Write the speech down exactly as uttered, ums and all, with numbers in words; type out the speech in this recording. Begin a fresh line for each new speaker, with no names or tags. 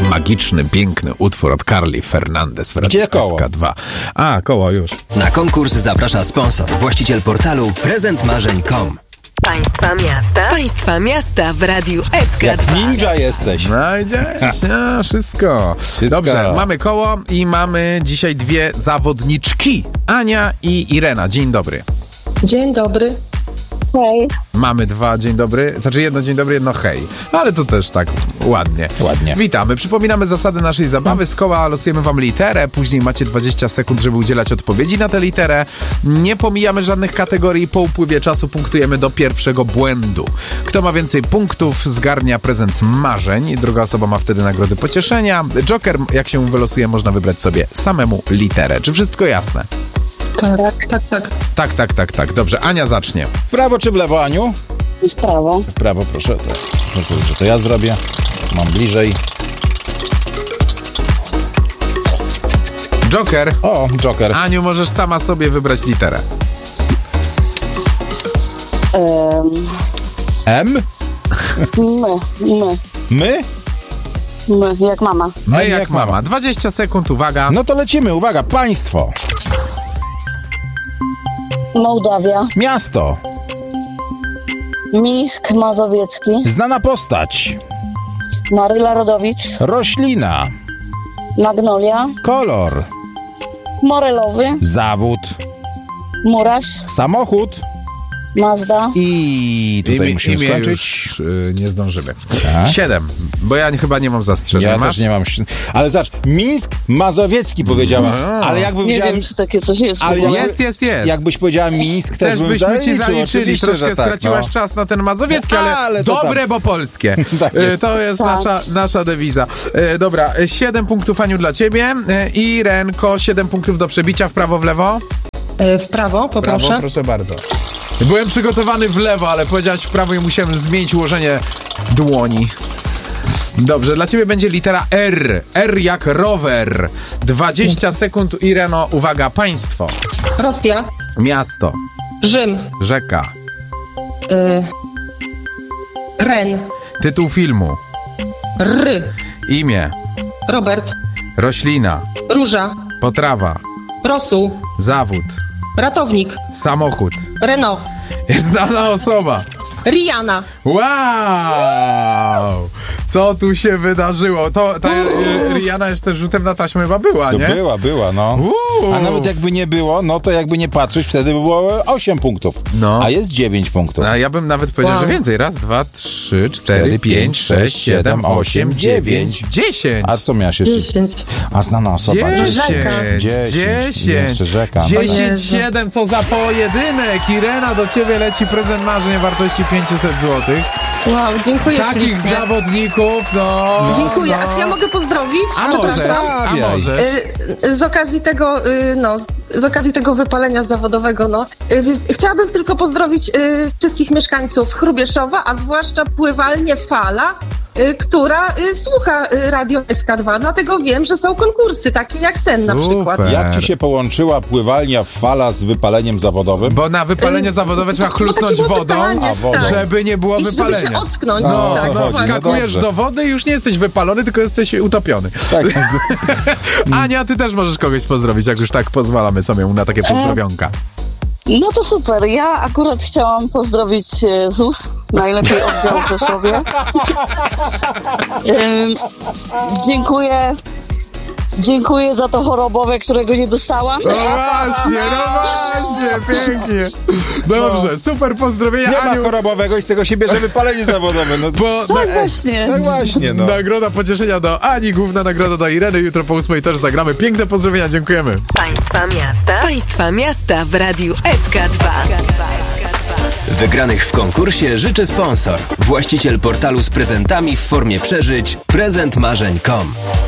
magiczny, piękny utwór od Carly Fernandez w
Gdzie koło?
S K dwa. A, koło już.
Na konkurs zaprasza sponsor, właściciel portalu prezent marzeń kropka com.
Państwa miasta. Państwa miasta w radiu S K dwa.
Jak ninja jesteś.
No idziesz, no, wszystko.
Wszystko.
Dobrze, mamy koło i mamy dzisiaj dwie zawodniczki. Ania i Irena. Dzień dobry.
Dzień dobry.
Hej.
Mamy dwa, dzień dobry. Znaczy jedno dzień dobry, jedno hej. Ale to też tak ładnie.
Ładnie.
Witamy. Przypominamy zasady naszej zabawy. Z koła losujemy wam literę. Później macie dwadzieścia sekund, żeby udzielać odpowiedzi na tę literę. Nie pomijamy żadnych kategorii. Po upływie czasu punktujemy do pierwszego błędu. Kto ma więcej punktów, zgarnia prezent marzeń. Druga osoba ma wtedy nagrody pocieszenia. Joker, jak się wylosuje, można wybrać sobie samemu literę. Czy wszystko jasne?
Tak, tak, tak, tak.
Tak, tak, tak, tak. Dobrze, Ania zacznie.
W prawo czy w lewo, Aniu?
W prawo.
W prawo, proszę. To, proszę, że to ja zrobię. Mam bliżej.
Joker.
O, Joker.
Aniu, możesz sama sobie wybrać literę.
Um,
M?
my, my,
My?
my, jak mama.
My
M
jak,
jak
mama.
mama.
dwadzieścia sekund, uwaga.
No to lecimy. Uwaga, państwo.
Mołdawia.
Miasto.
Mińsk Mazowiecki.
Znana postać.
Maryla Rodowicz.
Roślina.
Magnolia.
Kolor.
Morelowy.
Zawód.
Murarz.
Samochód.
Mazda.
I tutaj
Imię-
musimy
imię
skończyć.
Już, y, nie zdążymy.
Tak.
Siedem, bo ja chyba nie mam zastrzeżeń.
Ja
Masz?
też nie mam. Ale zobacz, Mińsk Mazowiecki powiedziała.
No.
Ale jakby
Nie
powiedziała.
wiem, czy takie coś jest.
Ale
w ogóle.
Jest, jest, jest.
Jakbyś powiedziała Mińsk, też,
Też
bym
byśmy ci
zaliczył,
zaliczyli,
oczywiście,
troszkę
że tak,
straciłaś
no.
czas na ten mazowiecki, ale,
Ale to
dobre,
tam.
bo polskie.
Tak
E,
jest.
To jest
Tak.
nasza, nasza dewiza. E, Dobra, e, siedem punktów, Aniu, dla ciebie. E, I Renko, siedem punktów do przebicia w prawo, w lewo.
E, W prawo, poproszę.
Prawo, proszę bardzo. Byłem przygotowany w lewo, ale powiedziałeś w prawo i musiałem zmienić ułożenie dłoni. Dobrze, dla ciebie będzie litera R. R jak rower. dwadzieścia sekund, Ireno. Uwaga, państwo.
Rosja.
Miasto.
Rzym.
Rzeka.
E, Ren.
Tytuł filmu.
R.
Imię.
Robert.
Roślina.
Róża.
Potrawa.
Rosół.
Zawód.
Ratownik.
Samochód.
Renault.
Znana osoba.
Rihanna.
Wow! Co tu się wydarzyło? To ta e, Rihanna jeszcze rzutem na taśmę chyba była,
To
nie?
była, była, no.
Uuu.
A nawet jakby nie było, no to jakby nie patrzeć, wtedy by było osiem punktów.
No.
A jest dziewięć punktów.
A ja bym nawet powiedział,
Wow.
że więcej. Raz, dwa, trzy, cztery,
Cztery,
pięć,
pięć,
sześć, siedem, osiem, dziewięć,
dziewięć.
dziesięć.
A co miałaś jeszcze?
Dziesięć.
A znana osoba.
Dziesięć,
Dziesięć.
dziesięć,
Jeszcze rzeka.
dziesięć,
Jezu.
siedem, co za pojedynek. Irena, do ciebie leci prezent marzeń o wartości pięćset złotych.
Wow, dziękuję
Takich
ślicznie.
zawodników, no.
Dziękuję.
no.
A czy ja mogę pozdrowić?
A
Przepraszam.
możesz, a
Stawiaj.
możesz.
Y, Z okazji tego, y, no, z okazji tego wypalenia zawodowego, no, y, wy- chciałabym tylko pozdrowić y, wszystkich mieszkańców Hrubieszowa, a zwłaszcza pływalnię Fala, y, która y, słucha y, Radio S K dwa, dlatego wiem, że są konkursy takie jak ten na
Super.
przykład.
Jak ci się połączyła pływalnia Fala z wypaleniem zawodowym?
Bo na wypalenie zawodowe trzeba
Bo takie
chlustnąć
było
wodą,
wypalanie,
a wodą.
tak.
żeby nie było
I żeby się
wypalenia.
ocknąć.
No,
tak,
to
No,
chodzi,
właśnie.
no
wskakujesz
dobrze.
do wody i już nie jesteś wypalony, tylko jesteś utopiony.
Tak.
Ania, ty też możesz kogoś pozdrowić, jak już tak pozwalamy sobie na takie pozdrowionka.
No to super. Ja akurat chciałam pozdrowić e, Z U S, najlepiej oddział w Rzeszowie. Ym, dziękuję. Dziękuję za to chorobowe, którego nie dostałam.
No właśnie, no właśnie, pięknie. Dobrze, super pozdrowienia,
Nie ma
Aniu.
chorobowego i z tego się bierze wypalenie zawodowe. No,
Bo
Tak
na,
właśnie.
tak właśnie, no.
nagroda pocieszenia do Ani, główna nagroda do Ireny. Jutro po ósmej też zagramy. Piękne pozdrowienia, dziękujemy.
Państwa miasta. Państwa miasta w radiu S K dwa.
Wygranych w konkursie życzy sponsor, właściciel portalu z prezentami w formie przeżyć prezent marzeń kropka com.